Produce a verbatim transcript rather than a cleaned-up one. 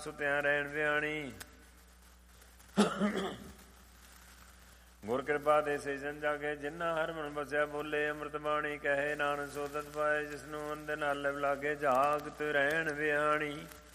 ਸੁਤਿਆਂ ਰਹਿਣ ਵਿਆਣੀ। ਗੁਰ ਕਿਰਪਾ ਦੇ ਸੇ ਜਨ ਜਾਗੇ ਜਿਨ੍ਹਾਂ ਹਰ ਮਨ ਬਸਿਆ ਬੋਲੇ ਅੰਮ੍ਰਿਤ ਬਾਣੀ ਕਹੇ ਨਾਨਕ ਸੋਦਤ ਪਾਏ ਜਿਸਨੂੰ ਅੰਦਰ ਨਾਲ ਲਾਗੇ ਜਾਗਤ ਰਹਿਣ ਵਿਆਣੀ।